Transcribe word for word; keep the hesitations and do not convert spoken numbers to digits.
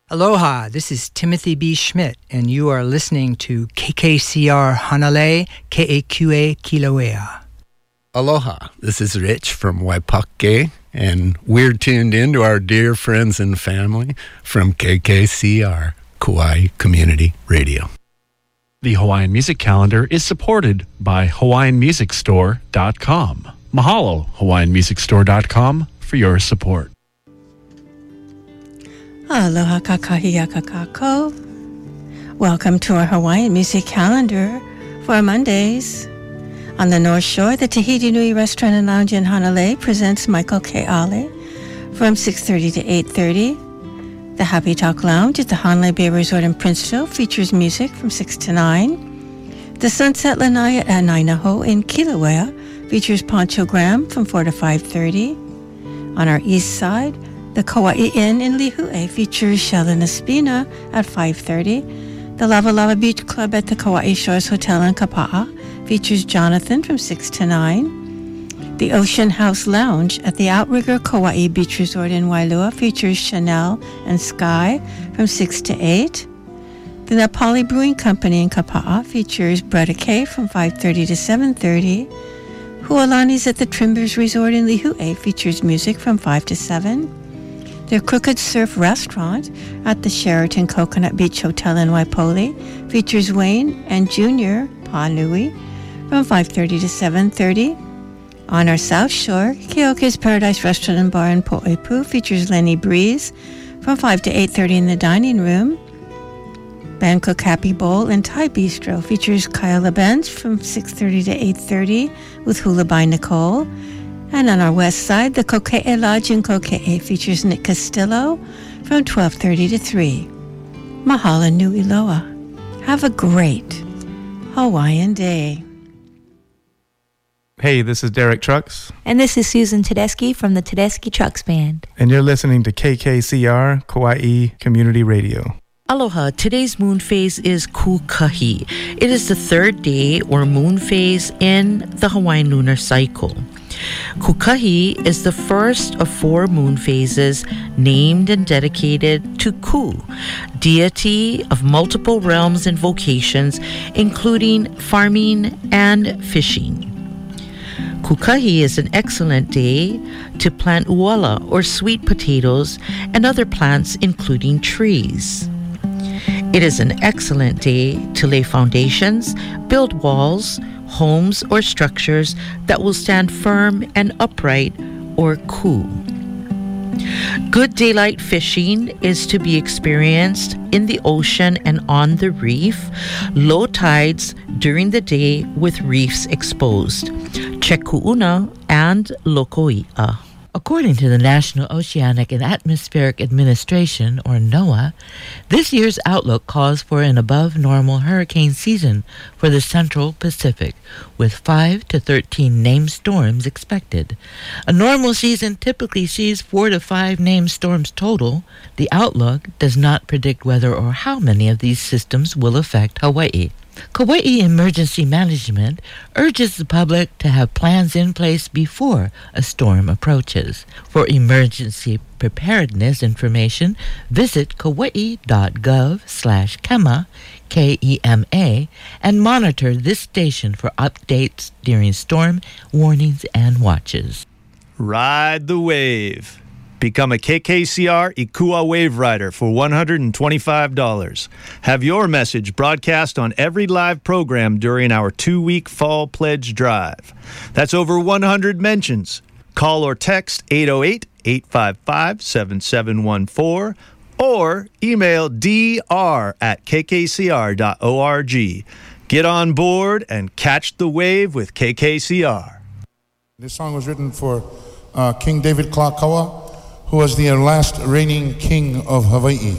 Aloha, this is Timothy B. Schmidt, and you are listening to K K C R Hanalei, K A Q A Kilauea. Aloha, this is Rich from Waipaque, and we're tuned in to our dear friends and family from K K C R, Kauai Community Radio. The Hawaiian Music Calendar is supported by Hawaiian Music Store dot com. Mahalo, Hawaiian Music Store dot com, for your support. Aloha kakahia kakako. Welcome to our Hawaiian Music Calendar for Mondays. On the North Shore, the Tahiti Nui Restaurant and Lounge in Hanalei presents Michael Ke'ale from six thirty to eight thirty. The Happy Talk Lounge at the Hanalei Bay Resort in Princeville features music from six to nine. The Sunset Lanai at Nainaho in Kilauea features Pancho Graham from four to five thirty. On our east side, the Kauai Inn in Lihue features Sheldon Espina at five thirty. The Lava Lava Beach Club at the Kauai Shores Hotel in Kapa'a features Jonathan from six to nine. The Ocean House Lounge at the Outrigger Kauai Beach Resort in Wailua features Chanel and Sky from six to eight. The Napali Brewing Company in Kapa'a features Bretta K from five thirty to seven thirty. Hualani's at the Trimbers Resort in Lihue features music from five to seven. The Crooked Surf Restaurant at the Sheraton Coconut Beach Hotel in Waipoli features Wayne and Junior Panui from five thirty to seven thirty. On our South Shore, Keoke's Paradise Restaurant and Bar in Po'epu features Lenny Breeze from five to eight thirty in the dining room. Bangkok Happy Bowl and Thai Bistro features Kyla Benz from six thirty to eight thirty with Hula by Nicole. And on our west side, the Koke'e Lodge in Koke'e features Nick Castillo from twelve thirty to three. Mahalo nui loa. Have a great Hawaiian day. Hey, this is Derek Trucks. And this is Susan Tedeschi from the Tedeschi Trucks Band. And you're listening to K K C R, Kauai Community Radio. Aloha, today's moon phase is Kukahi. It is the third day or moon phase in the Hawaiian lunar cycle. Kukahi is the first of four moon phases named and dedicated to Ku, deity of multiple realms and vocations, including farming and fishing. Kukahi is an excellent day to plant uala or sweet potatoes and other plants, including trees. It is an excellent day to lay foundations, build walls, homes, or structures that will stand firm and upright, or ku. Good daylight fishing is to be experienced in the ocean and on the reef, low tides during the day with reefs exposed. Check Ku'una and Lokoi'a. According to the National Oceanic and Atmospheric Administration, or NOAA, this year's outlook calls for an above-normal hurricane season for the Central Pacific, with five to thirteen named storms expected. A normal season typically sees four to five named storms total. The outlook does not predict whether or how many of these systems will affect Hawaii. Kauai Emergency Management urges the public to have plans in place before a storm approaches. For emergency preparedness information, visit kauai.gov slash kema, K E M A, and monitor this station for updates during storm warnings and watches. Ride the wave. Become a K K C R Ikua Wave Rider for one hundred twenty-five dollars. Have your message broadcast on every live program during our two-week Fall Pledge Drive. That's over one hundred mentions. Call or text eight oh eight, eight five five, seven seven one four or email d r at k k c r dot org. Get on board and catch the wave with K K C R. This song was written for uh, King David Kalakaua, who was the last reigning king of Hawaii.